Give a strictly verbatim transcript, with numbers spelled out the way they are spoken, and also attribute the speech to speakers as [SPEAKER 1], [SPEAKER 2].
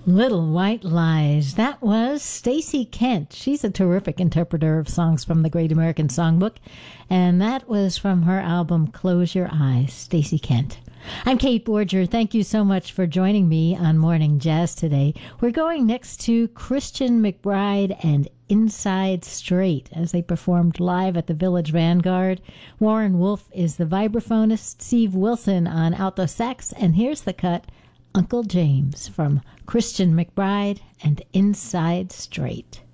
[SPEAKER 1] Little White Lies. That was Stacey Kent. She's a terrific interpreter of songs from the Great American Songbook, and that was from her album Close Your Eyes, Stacey Kent. I'm Kate Borger. Thank you so much for joining me on Morning Jazz today. We're going next to Christian McBride and Inside Straight as they performed live at the Village Vanguard. Warren Wolf is the vibraphonist, Steve Wilson on alto sax, and here's the cut, Uncle James, from Christian McBride and Inside Straight.